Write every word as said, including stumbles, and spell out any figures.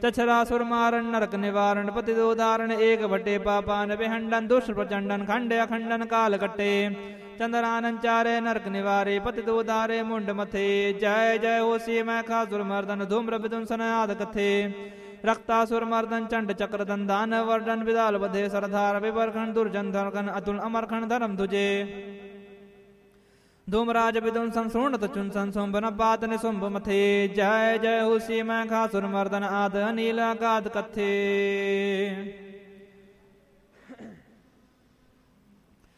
चछरासुर मारण नरक निवारण पति दोदारण एक वटे पापान विहंडन दुष्ट प्रचंडन खंड अखंडन काल कट्टे चंद्रानन चारे नरक निवारे पति दोदारे मुंड मथे जय जय हो सी मैं खासुर मर्दन धूम्र विदुंसन आद कथे रक्तासुर मर्दन चंड चक्र दंदान वर्धन विदाल बधे सरधार विवर्खन दुर्जन धरखन अतुल अमरखन धर्म तुझे धूमराज विदुंसन सुणत चुनसन सुंभ नपात निसुंभ मथे जय जय हो सी मैं खासुर मर्दन आद अनिल अगाध कथे।